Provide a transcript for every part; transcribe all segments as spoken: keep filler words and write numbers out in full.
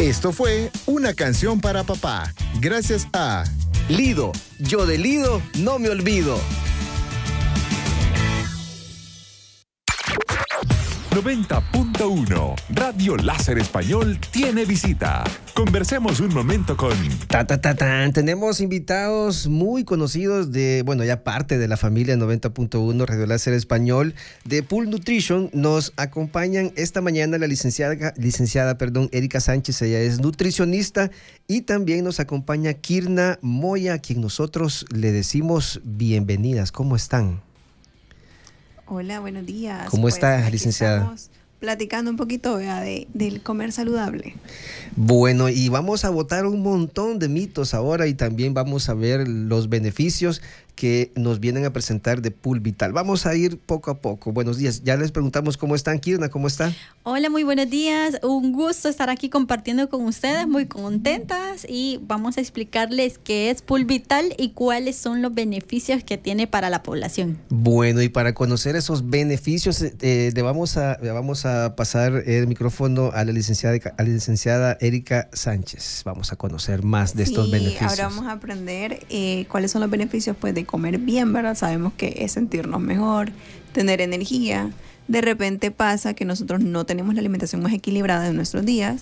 Esto fue Una canción para papá, gracias a Lido, yo de Lido no me olvido. noventa punto uno Radio Láser Español tiene visita. Conversemos un momento con... Ta, ta, ta, tan. Tenemos invitados muy conocidos de, bueno, ya parte de la familia noventa punto uno Radio Láser Español de Pool Nutrition. Nos acompañan esta mañana la licenciada, licenciada, perdón, Erika Sánchez. Ella es nutricionista, y también nos acompaña Kirna Moya, a quien nosotros le decimos bienvenidas. ¿Cómo están? Hola, buenos días. ¿Cómo pues está, licenciada? Estamos platicando un poquito, ¿verdad? de, del comer saludable. Bueno, y vamos a botar un montón de mitos ahora, y también vamos a ver los beneficios que nos vienen a presentar de Pool Vital. Vamos a ir poco a poco. Buenos días. Ya les preguntamos cómo están. Kirna, ¿cómo está? Hola, muy buenos días. Un gusto estar aquí compartiendo con ustedes, muy contentas, y vamos a explicarles qué es Pool Vital y cuáles son los beneficios que tiene para la población. Bueno, y para conocer esos beneficios, eh, le vamos a, le vamos a pasar el micrófono a la licenciada, a la licenciada Erika Sánchez. Vamos a conocer más de sí, estos beneficios. Ahora vamos a aprender eh, cuáles son los beneficios, pues, de comer bien, ¿verdad? Sabemos que es sentirnos mejor, tener energía. De repente pasa que nosotros no tenemos la alimentación más equilibrada en nuestros días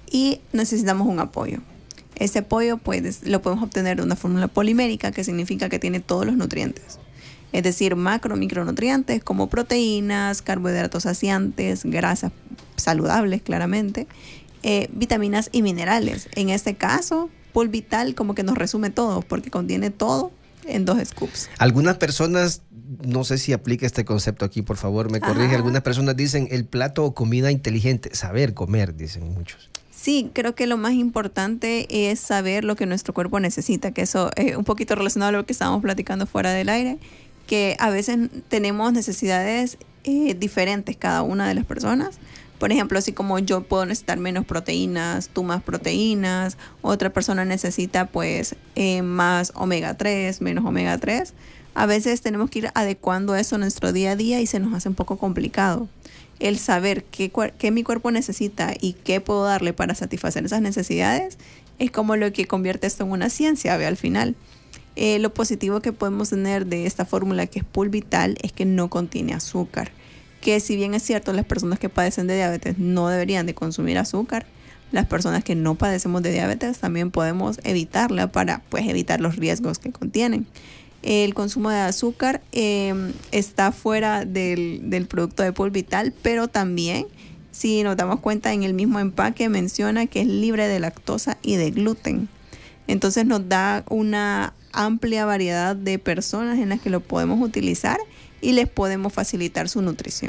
y necesitamos un apoyo. Ese apoyo, pues, lo podemos obtener de una fórmula polimérica, que significa que tiene todos los nutrientes. Es decir, macro, micronutrientes como proteínas, carbohidratos saciantes, grasas saludables, claramente, eh, vitaminas y minerales. En este caso, Pool Vital como que nos resume todo, porque contiene todo en dos scoops. Algunas personas, no sé si aplica este concepto aquí, por favor, me corrige. Ajá. Algunas personas dicen el plato o comida inteligente, saber comer, dicen muchos. Sí, creo que lo más importante es saber lo que nuestro cuerpo necesita, que eso es un poquito relacionado a lo que estábamos platicando fuera del aire, que a veces tenemos necesidades eh, diferentes cada una de las personas. Por ejemplo, así como yo puedo necesitar menos proteínas, tú más proteínas, otra persona necesita pues eh, más omega tres, menos omega tres. A veces tenemos que ir adecuando eso a nuestro día a día y se nos hace un poco complicado. El saber qué, qué mi cuerpo necesita y qué puedo darle para satisfacer esas necesidades es como lo que convierte esto en una ciencia, ¿ve? Al final. Eh, lo positivo que podemos tener de esta fórmula, que es Pool Vital, es que no contiene azúcar. Que si bien es cierto, las personas que padecen de diabetes no deberían de consumir azúcar, las personas que no padecemos de diabetes también podemos evitarla para pues evitar los riesgos que contienen. El consumo de azúcar eh, está fuera del, del producto de Pool Vital, pero también, si nos damos cuenta, en el mismo empaque menciona que es libre de lactosa y de gluten. Entonces nos da una amplia variedad de personas en las que lo podemos utilizar y les podemos facilitar su nutrición.